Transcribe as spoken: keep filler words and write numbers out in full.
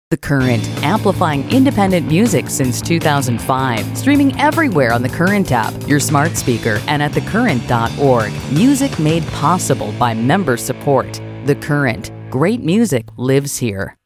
The Current, amplifying independent music since two thousand five. Streaming everywhere on the Current app, your smart speaker, and at the current dot org. Music made possible by member support. The Current. Great music lives here.